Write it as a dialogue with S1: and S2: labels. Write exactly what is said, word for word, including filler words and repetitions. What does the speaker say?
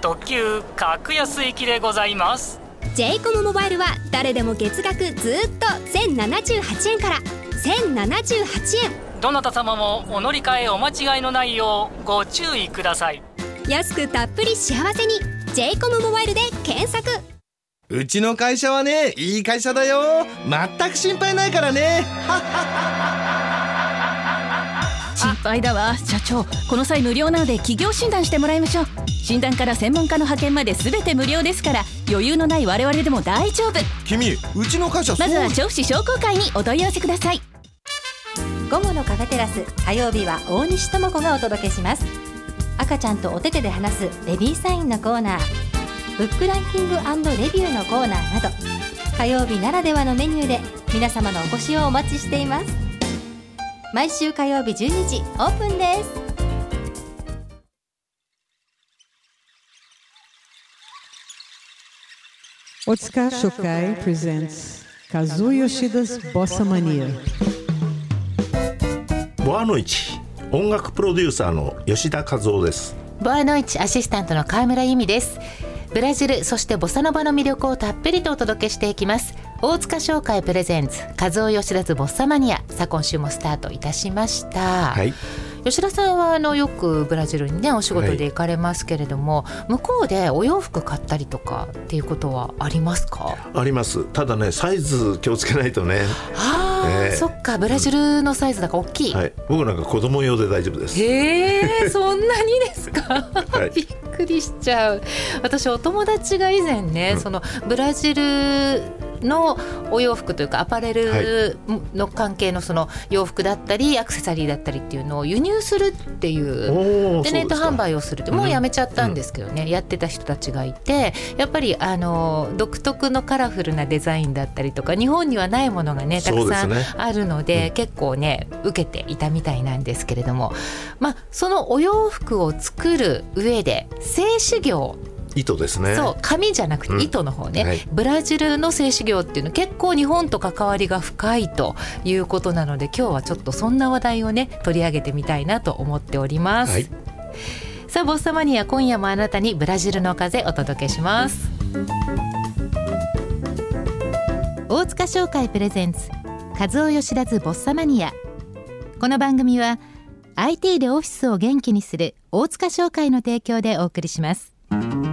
S1: 特急格安行きでございます。
S2: ジェイコム モバイルは誰でも月額ずっとせんななじゅうはちえんからせんななじゅうはちえん。
S1: どなた様もお乗り換えお間違いのないようご注意ください。
S2: 安くたっぷり幸せに ジェイコム モバイルで検索。
S3: うちの会社はね、いい会社だよ。全く心配ないからね。
S4: 心配だわ社長。この際無料なので企業診断してもらいましょう。診断から専門家の派遣まで全て無料ですから、余裕のない我々でも大丈夫。
S3: 君、うちの会社そう。
S4: まずは調布市商工会にお問い合わせください。
S5: 午後のカフェテラス、火曜日は大西智子がお届けします。赤ちゃんとお手手で話すベビーサインのコーナー、ブックランキング&レビューのコーナーなど、火曜日ならではのメニューで皆様のお越しをお待ちしています。毎週火曜日じゅうにじオープンです。
S6: Otsuka Shokai presents Kazuo Yoshida's Bossa Mania。
S7: ボアノイチ、音楽プロデューサーの吉田和夫です。
S8: ボアノイチアシスタントの川村由美です。ブラジル、そしてボサノバの魅力をたっぷりとお届けしていきます。大塚商会プレゼンツ和夫吉田ズボッサマニア。さあ今週もスタートいたしました、はい、吉田さんはあのよくブラジルにねお仕事で行かれますけれども、はい、向こうでお洋服買ったりとかっていうことはありますか？
S7: あります。ただね、サイズ気をつけないとね。
S8: あ、えー、そっか、ブラジルのサイズだから大きい、
S7: はい、僕なんか子供用で大丈夫です。
S8: へーそんなにですか、はい、びっくりしちゃう。私お友達が以前ね、うん、そのブラジルのお洋服というかアパレルの関係のその洋服だったりアクセサリーだったりっていうのを輸入するっていうでネット販売をするって、もうやめちゃったんですけどね、うん、やってた人たちがいて、やっぱりあの独特のカラフルなデザインだったりとか日本にはないものがねたくさんあるの で, で、ねうん、結構ね受けていたみたいなんですけれども、まあ、そのお洋服を作る上で製糸業、
S7: 糸ですね。
S8: そう、紙じゃなくて糸の方ね、うんはい、ブラジルの製糸業っていうのは結構日本と関わりが深いということなので、今日はちょっとそんな話題をね取り上げてみたいなと思っております、はい、さあボッサマニア、今夜もあなたにブラジルの風お届けします。大塚商会プレゼンツ和夫吉田ズボッサマニア。この番組は アイティー でオフィスを元気にする大塚商会の提供でお送りします。